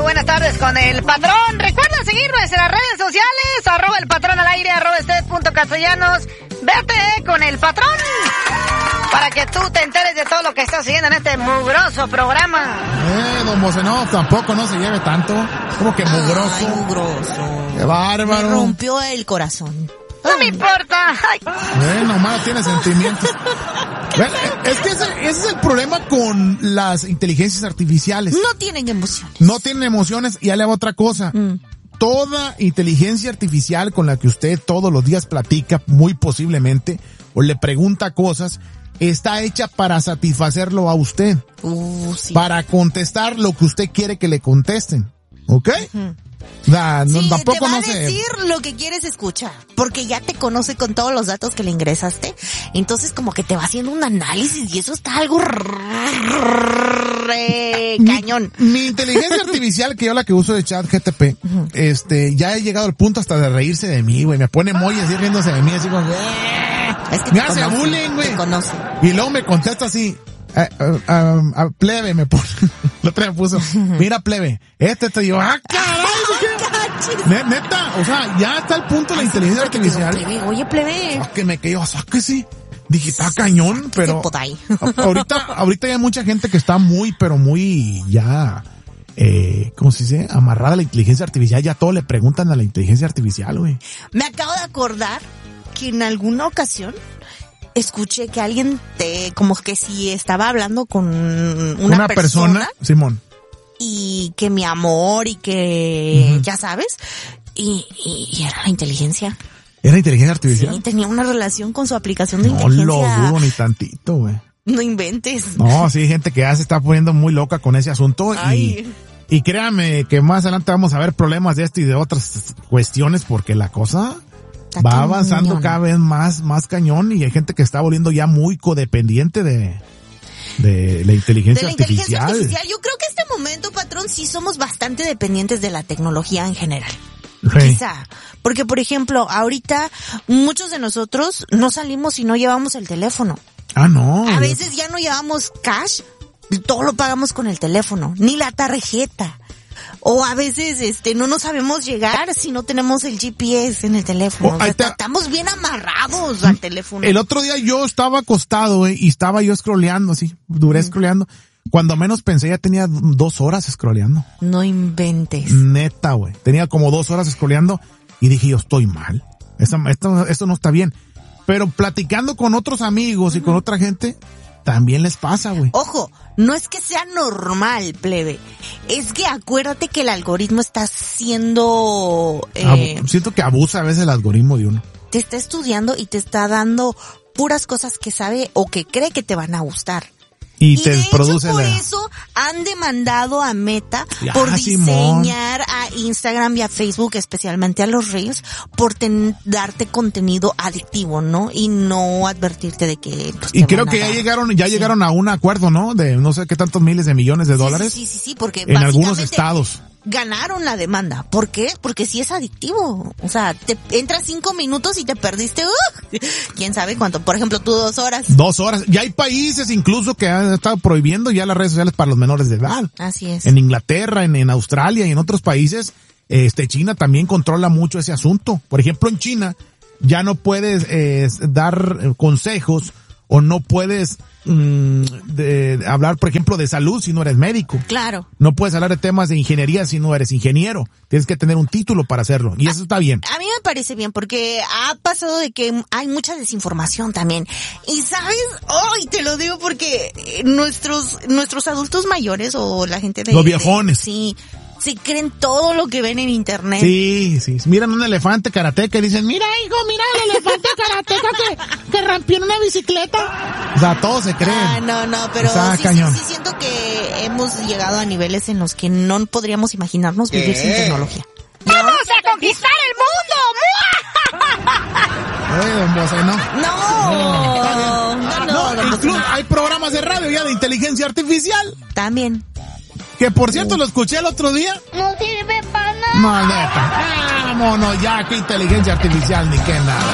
buenas tardes con el patrón. Recuerda seguirnos en las redes sociales, @elpatrón_al_aire, @ested.castellanos. Vete con el patrón para que tú te enteres de todo lo que está haciendo en este mugroso programa. Don José, no, tampoco no se lleve tanto. Como que mugroso. Ay, mugroso. Qué bárbaro. Me rompió el corazón. No me importa. Ay. Nomás tiene sentimientos. Es que ese es el problema con las inteligencias artificiales. No tienen emociones. No tienen emociones y ya le va otra cosa. Toda inteligencia artificial con la que usted todos los días platica, muy posiblemente, o le pregunta cosas, está hecha para satisfacerlo a usted. Sí. Para contestar lo que usted quiere que le contesten. ¿Ok? Sí, tampoco te va no a sé. decir lo que quieres escuchar, porque ya te conoce con todos los datos que le ingresaste, entonces como que te va haciendo un análisis y eso está algo cañón. Mi inteligencia artificial, que yo la que uso de ChatGPT, ya he llegado al punto hasta de reírse de mí, güey, me pone emojis así riéndose de mí, así como, Es que me hace bullying, güey. Te conoce. Y luego me contesta así, plebe, me pone, la otra me puso, mira plebe, te digo, caray, neta, o sea, ya está el punto de la inteligencia artificial. Oye, plebe. Que me quedo, sáquese. Dije, está cañón, pero ahorita ya hay mucha gente que está pero muy ya, ¿cómo se dice? Amarrada a la inteligencia artificial, ya todo le preguntan a la inteligencia artificial, güey. Me acabo de acordar que en alguna ocasión escuché que alguien como que si estaba hablando con una persona, Simón, y que mi amor y que ya sabes, y era la inteligencia. ¿Era inteligencia artificial? Sí, tenía una relación con su aplicación de No inteligencia. lo dudo ni tantito, güey. No inventes. No, sí, hay gente que ya se está poniendo muy loca con ese asunto. Y créame que más adelante vamos a ver problemas de esto y de otras cuestiones porque la cosa va avanzando cada vez más cañón y hay gente que está volviendo ya muy codependiente de la inteligencia artificial. Yo creo que en este momento, patrón, sí somos bastante dependientes de la tecnología en general. Sí. Quizá. Porque, por ejemplo, ahorita muchos de nosotros no salimos si no llevamos el teléfono. No. A veces ya no llevamos cash, todo lo pagamos con el teléfono, ni la tarjeta. O a veces no nos sabemos llegar si no tenemos el GPS en el teléfono. Estamos bien amarrados al teléfono. El otro día yo estaba acostado, y estaba yo scrolleando así, duré scrolleando. Cuando menos pensé ya tenía 2 horas scrolleando. No inventes. Neta, güey. Tenía como 2 horas scrolleando y dije yo estoy mal. Esto no está bien. Pero platicando con otros amigos y con otra gente, también les pasa, güey. Ojo, no es que sea normal, plebe. Es que acuérdate que el algoritmo está siendo... siento que abusa a veces el algoritmo de uno. Te está estudiando y te está dando puras cosas que sabe o que cree que te van a gustar. Y te produce por eso han demandado a Meta por Simón. diseñar a Instagram y a Facebook, especialmente a los Reels, por darte contenido adictivo, ¿no? Y no advertirte de que y creo que ya llegaron a un acuerdo, ¿no? De no sé qué tantos miles de millones de dólares. Sí, porque en algunos estados ganaron la demanda. ¿Por qué? Porque sí es adictivo. O sea, te entras 5 minutos y te perdiste, quién sabe cuánto. Por ejemplo, tú 2 horas. 2 horas. Ya hay países incluso que han estado prohibiendo ya las redes sociales para los menores de edad. Así es. En Inglaterra, en Australia y en otros países, China también controla mucho ese asunto. Por ejemplo, en China ya no puedes dar consejos o no puedes hablar, por ejemplo, de salud si no eres médico. Claro. No puedes hablar de temas de ingeniería si no eres ingeniero. Tienes que tener un título para hacerlo. Y eso está bien. A mí me parece bien porque ha pasado de que hay mucha desinformación también. Y sabes, te lo digo porque nuestros adultos mayores o la gente de... Los viejones. Sí. Se creen todo lo que ven en internet. Sí. Miran un elefante karateca y dicen, mira hijo, mira el elefante karateca que rompió en una bicicleta. O sea, todos se creen. No, pero sí siento que hemos llegado a niveles en los que no podríamos imaginarnos vivir sin tecnología. ¡Vamos a conquistar el mundo! Don José, No. Incluso hay programas de radio ya de inteligencia artificial. También. Que por cierto lo escuché el otro día. No sirve para nada. No, neta. Vámonos ya, qué inteligencia artificial ni qué nada.